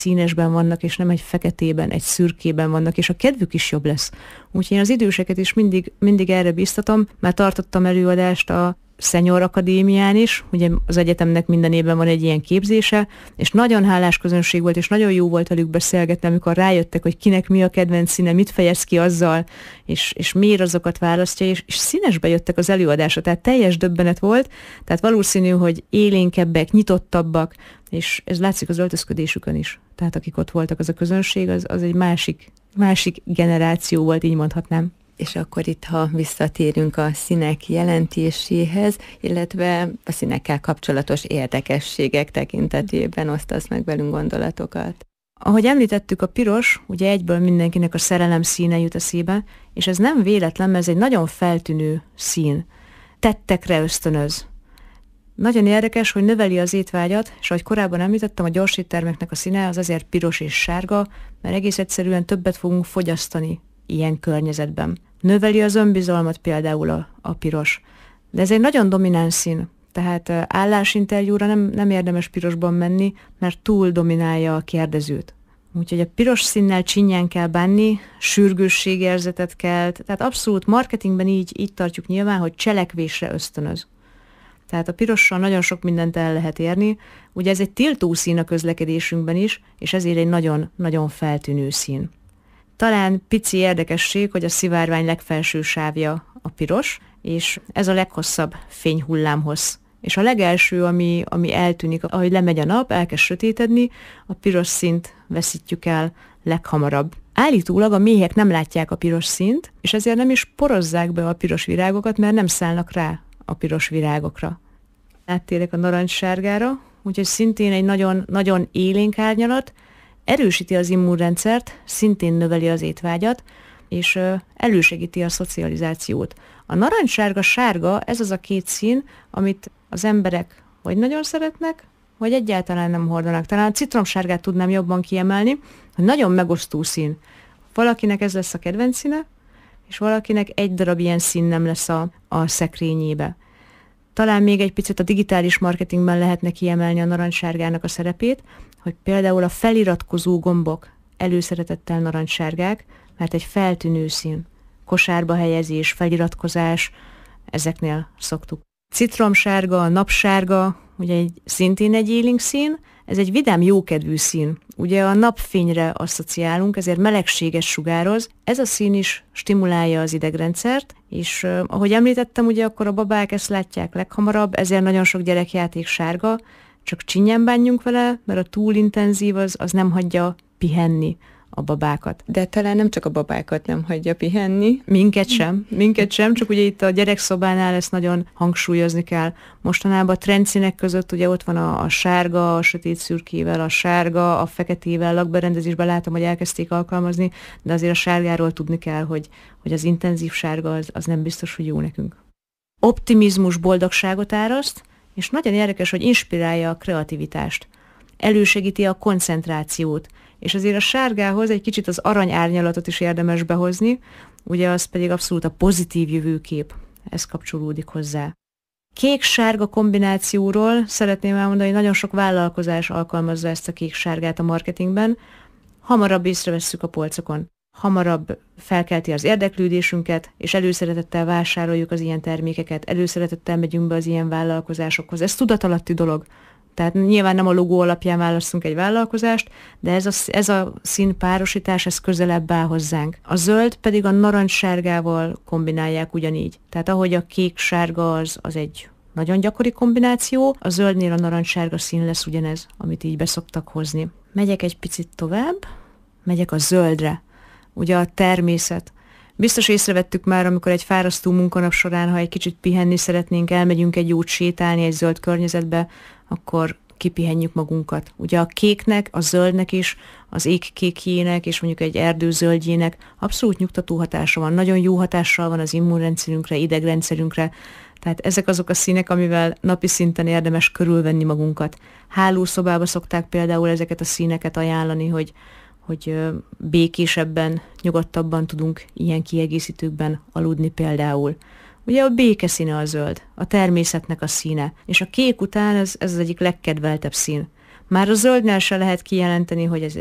színesben vannak, és nem egy feketében, egy szürkében vannak, és a kedvük is jobb lesz. Úgyhogy én az időseket is mindig erre biztatom, már tartottam előadást a Senior Akadémián is, ugye az egyetemnek minden évben van egy ilyen képzése, és nagyon hálás közönség volt, és nagyon jó volt velük beszélgetni, amikor rájöttek, hogy kinek mi a kedvenc színe, mit fejez ki azzal, és miért azokat választja, és színesbe jöttek az előadásra, tehát teljes döbbenet volt, tehát valószínű, hogy élénkebbek, nyitottabbak, és ez látszik az öltözködésükön is. Tehát akik ott voltak, az a közönség, az egy másik generáció volt, így mondhatnám. És akkor itt, ha visszatérünk a színek jelentéséhez, illetve a színekkel kapcsolatos érdekességek tekintetében osztasz meg velünk gondolatokat. Ahogy említettük, a piros, ugye egyből mindenkinek a szerelem színe jut eszébe, és ez nem véletlen, mert ez egy nagyon feltűnő szín. Tettekre ösztönöz. Nagyon érdekes, hogy növeli az étvágyat, és ahogy korábban említettem, a gyorséttermeknek a színe az azért piros és sárga, mert egész egyszerűen többet fogunk fogyasztani ilyen környezetben. Növeli az önbizalmat például a piros. De ez egy nagyon domináns szín, tehát állásinterjúra nem érdemes pirosban menni, mert túl dominálja a kérdezőt. Úgyhogy a piros színnel csinyán kell bánni, sürgősségérzetet kelt, tehát abszolút marketingben így tartjuk nyilván, hogy cselekvésre ösztönöz. Tehát a pirossal nagyon sok mindent el lehet érni. Ugye ez egy tiltó szín a közlekedésünkben is, és ezért egy nagyon-nagyon feltűnő szín. Talán pici érdekesség, hogy a szivárvány legfelső sávja a piros, és ez a leghosszabb fényhullámhossz. És a legelső, ami eltűnik, ahogy lemegy a nap, elkezd sötétedni, a piros színt veszítjük el leghamarabb. Állítólag a méhek nem látják a piros színt, és ezért nem is porozzák be a piros virágokat, mert nem szállnak rá a piros virágokra. Áttérek a narancssárgára, úgyhogy szintén egy nagyon, nagyon élénk árnyalat, erősíti az immunrendszert, szintén növeli az étvágyat, és elősegíti a szocializációt. A narancssárga-sárga, ez az a két szín, amit az emberek vagy nagyon szeretnek, vagy egyáltalán nem hordanak. Talán a citromsárgát tudnám jobban kiemelni, hogy nagyon megosztó szín. Valakinek ez lesz a kedvenc színe, és valakinek egy darab ilyen szín nem lesz a szekrényébe. Talán még egy picit a digitális marketingben lehetne kiemelni a narancssárgának a szerepét, hogy például a feliratkozó gombok előszeretettel narancssárgák, mert egy feltűnő szín. Kosárba helyezés, feliratkozás, ezeknél szoktuk. Citromsárga, napsárga, ugye szintén egy élénk szín, ez egy vidám, jókedvű szín. Ugye a napfényre asszociálunk, ezért melegséget sugároz. Ez a szín is stimulálja az idegrendszert, és ahogy említettem, ugye akkor a babák ezt látják leghamarabb, ezért nagyon sok gyerekjáték sárga, csak csinyán bánjunk vele, mert a túl intenzív az nem hagyja pihenni a babákat. De talán nem csak a babákat nem hagyja pihenni. Minket sem, csak ugye itt a gyerekszobánál ezt nagyon hangsúlyozni kell. Mostanában a trendszínek között ugye ott van a sárga, a sötét szürkével, a sárga, a feketével, lakberendezésben látom, hogy elkezdték alkalmazni, de azért a sárgáról tudni kell, hogy az intenzív sárga az nem biztos, hogy jó nekünk. Optimizmus, boldogságot áraszt, és nagyon érdekes, hogy inspirálja a kreativitást. Elősegíti a koncentrációt, és azért a sárgához egy kicsit az arany árnyalatot is érdemes behozni, ugye az pedig abszolút a pozitív jövőkép, ez kapcsolódik hozzá. Kék-sárga kombinációról szeretném elmondani, hogy nagyon sok vállalkozás alkalmazza ezt a kék-sárgát a marketingben, hamarabb észrevesszük a polcokon, hamarabb felkelti az érdeklődésünket, és előszeretettel vásároljuk az ilyen termékeket, előszeretettel megyünk be az ilyen vállalkozásokhoz. Ez tudatalatti dolog. Tehát nyilván nem a logó alapján választunk egy vállalkozást, de ez a színpárosítás, ez közelebb áll hozzánk. A zöld pedig a narancssárgával kombinálják ugyanígy. Tehát ahogy a kék-sárga az egy nagyon gyakori kombináció, a zöldnél a narancssárga szín lesz ugyanez, amit így beszoktak hozni. Megyek egy picit tovább, megyek a zöldre. Ugye a természet. Biztos észrevettük már, amikor egy fárasztó munkanap során, ha egy kicsit pihenni szeretnénk, elmegyünk egy jót sétálni egy zöld környezetbe, akkor kipihenjük magunkat. Ugye a kéknek, a zöldnek is, az ég kékjének és mondjuk egy erdő zöldjének abszolút nyugtató hatása van. Nagyon jó hatással van az immunrendszerünkre, idegrendszerünkre. Tehát ezek azok a színek, amivel napi szinten érdemes körülvenni magunkat. Hálószobába szokták például ezeket a színeket ajánlani, hogy békésebben, nyugodtabban tudunk ilyen kiegészítőkben aludni például. Ugye a békeszíne a zöld, a természetnek a színe, és a kék után ez az egyik legkedveltebb szín. Már a zöldnél se lehet kijelenteni, hogy ez